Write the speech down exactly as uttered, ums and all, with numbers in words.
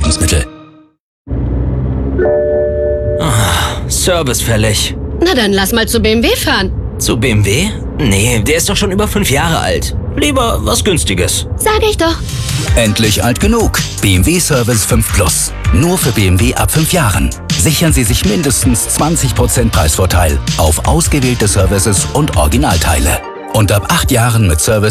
Nahrungsergänzungsmittel. Ah, Service fällig. Na dann lass mal zu B M W fahren. Zu B M W? Nee, der ist doch schon über fünf Jahre alt. Lieber was Günstiges. Sag ich doch. Endlich alt genug. B M W Service fünf Plus. Nur für B M W ab fünf Jahren. Sichern Sie sich mindestens zwanzig Prozent Preisvorteil auf ausgewählte Services und Originalteile. Und ab acht Jahren mit Service